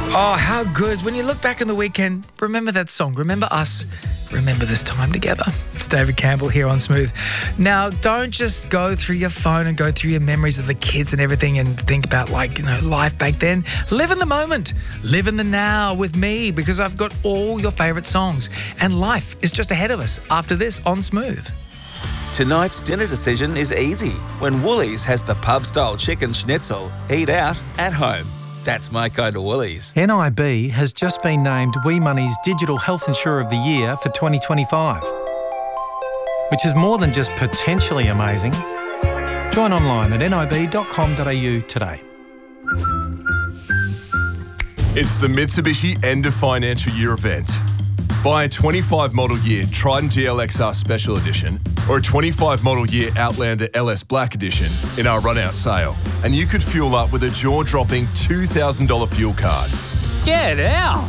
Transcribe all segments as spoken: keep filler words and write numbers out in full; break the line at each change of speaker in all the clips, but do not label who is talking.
Oh, how good. When you look back on the weekend, remember that song. Remember us. Remember this time together. It's David Campbell here on Smooth. Now, don't just go through your phone and go through your memories of the kids and everything and think about, like, you know, life back then. Live in the moment. Live in the now with me, because I've got all your favourite songs. And life is just ahead of us after this on Smooth.
Tonight's dinner decision is easy when Woolies has the pub-style chicken schnitzel. Eat out, at home. That's my kind of Woolies.
N I B has just been named Wee Money's Digital Health Insurer of the Year for twenty twenty-five, which is more than just potentially amazing. Join online at nib dot com dot a u today.
It's the Mitsubishi End of Financial Year event. Buy a twenty-five model year Triton G L X R Special Edition or a twenty-five model year Outlander L S Black Edition in our run-out sale, and you could fuel up with a jaw-dropping two thousand dollars fuel card.
Get out!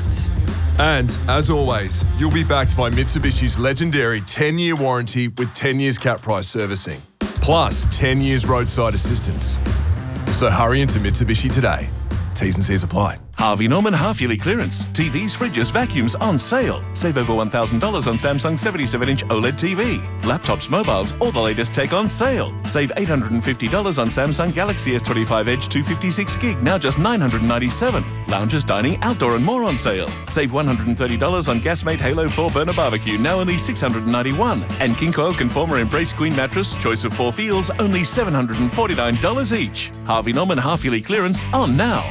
And, as always, you'll be backed by Mitsubishi's legendary ten-year warranty with ten years cap price servicing, plus ten years roadside assistance. So hurry into Mitsubishi today. T's and C's apply.
Harvey Norman half-yearly clearance. T Vs, fridges, vacuums on sale. Save over one thousand dollars on Samsung seventy-seven inch OLED T V. Laptops, mobiles, all the latest tech on sale. Save eight hundred fifty dollars on Samsung Galaxy S twenty-five Edge two fifty-six gig, now just nine hundred ninety-seven dollars. Lounges, dining, outdoor and more on sale. Save one hundred thirty dollars on Gasmate Halo four burner barbecue, now only six hundred ninety-one dollars. And King Coil Conformer Embrace Queen mattress, choice of four feels, only seven hundred forty-nine dollars each. Harvey Norman half-yearly clearance on now.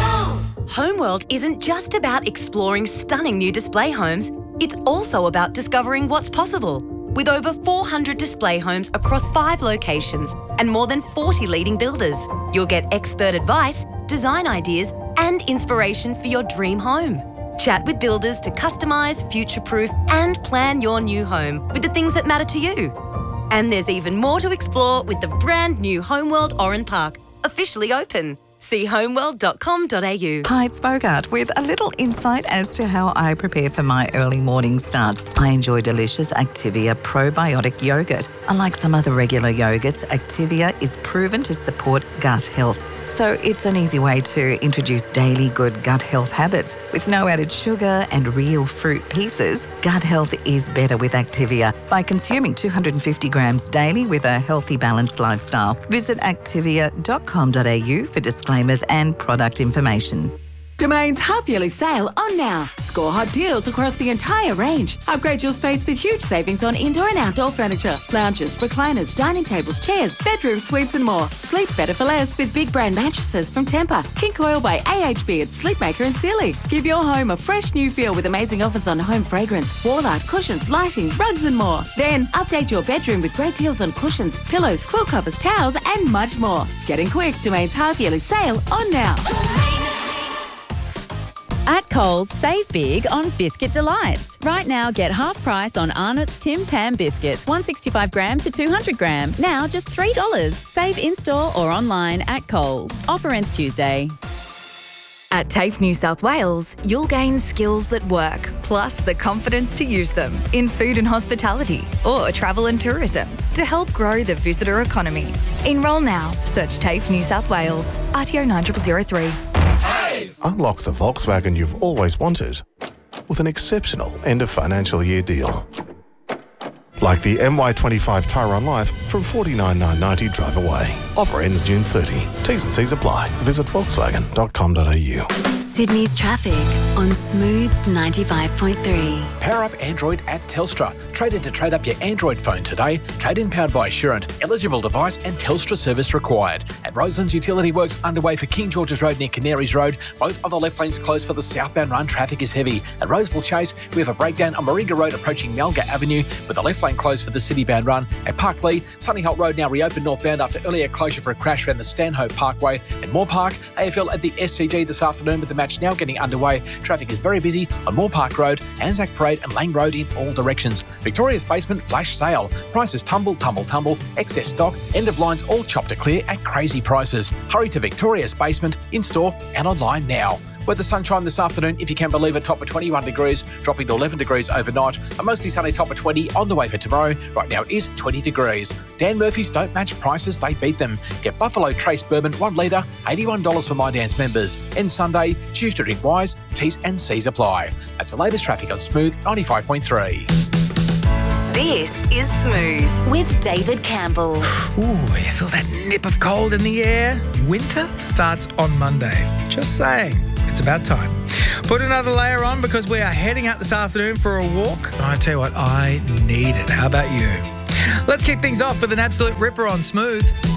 Homeworld isn't just about exploring stunning new display homes, it's also about discovering what's possible. With over four hundred display homes across five locations and more than forty leading builders, you'll get expert advice, design ideas, and inspiration for your dream home. Chat with builders to customise, future-proof, and plan your new home with the things that matter to you. And there's even more to explore with the brand new Homeworld Oran Park, officially open. See homeworld dot com dot a u.
Hi, it's Bogart with a little insight as to how I prepare for my early morning starts. I enjoy delicious Activia probiotic yogurt. Unlike some other regular yogurts, Activia is proven to support gut health. So it's an easy way to introduce daily good gut health habits. With no added sugar and real fruit pieces, gut health is better with Activia by consuming two hundred fifty grams daily with a healthy, balanced lifestyle. Visit activia dot com dot a u for disclaimers and product information.
Domain's half-yearly sale on now. Score hot deals across the entire range. Upgrade your space with huge savings on indoor and outdoor furniture, lounges, recliners, dining tables, chairs, bedroom suites and more. Sleep better for less with big brand mattresses from Tempur, King Coil by A H B at Sleepmaker and Sealy. Give your home a fresh new feel with amazing offers on home fragrance, wall art, cushions, lighting, rugs and more. Then update your bedroom with great deals on cushions, pillows, quilt covers, towels and much more. Getting quick, Domain's half-yearly sale on now.
At Coles, save big on Biscuit Delights. Right now, get half price on Arnott's Tim Tam biscuits, one sixty-five gram to two hundred gram. Now just three dollars. Save in-store or online at Coles. Offer ends Tuesday.
At TAFE New South Wales, you'll gain skills that work, plus the confidence to use them in food and hospitality or travel and tourism to help grow the visitor economy. Enrol now. Search TAFE New South Wales. R T O nine zero zero three.
Unlock the Volkswagen you've always wanted with an exceptional end of financial year deal. Like the M Y twenty-five Tyrone Life from forty-nine thousand nine hundred ninety drive away. Offer ends June thirtieth. T's and C's apply. Visit volkswagen dot com dot a u.
Sydney's traffic on Smooth ninety-five point three.
Power up Android at Telstra. Trade in to trade up your Android phone today. Trade in powered by Assurant. Eligible device and Telstra service required. At Roselands, utility works underway for King George's Road near Canaries Road. Both of the left lanes closed for the southbound run. Traffic is heavy. At Roseville Chase, we have a breakdown on Moringa Road approaching Malga Avenue with the left lane closed for the citybound run. At Parklea, Sunny Holt Road now reopened northbound after earlier closure for a crash around the Stanhope Parkway. And Moore Park, A F L at the S C G this afternoon with the match now getting underway. Traffic is very busy on Moore Park Road, Anzac Parade and Lang Road in all directions. Victoria's Basement flash sale. Prices tumble, tumble, tumble. Excess stock. End of lines all chopped to clear at crazy prices. Hurry to Victoria's Basement in store and online now. Weather sunshine this afternoon, if you can believe it, top of twenty-one degrees, dropping to eleven degrees overnight. A mostly sunny top of twenty on the way for tomorrow. Right now it is twenty degrees. Dan Murphy's don't match prices, they beat them. Get Buffalo Trace Bourbon one litre, eighty-one dollars for My Dan's members. And Sunday, choose to drink wise, T's and C's apply. That's the latest traffic on Smooth ninety-five point three.
This is Smooth with David Campbell.
Ooh, you feel that nip of cold in the air? Winter starts on Monday. Just saying. It's about time. Put another layer on because we are heading out this afternoon for a walk. I tell you what, I need it. How about you? Let's kick things off with an absolute ripper on Smooth.